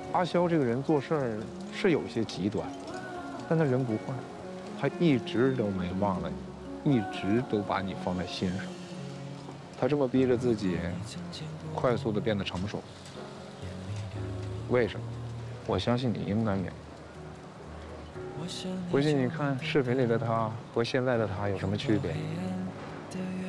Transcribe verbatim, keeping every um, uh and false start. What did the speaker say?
阿肖这个人做事儿是有些极端，但他人不坏，他一直都没忘了你，一直都把你放在心上。他这么逼着自己，快速的变得成熟，为什么？我相信你应该明白。回去你看视频里的他和现在的他有什么区别？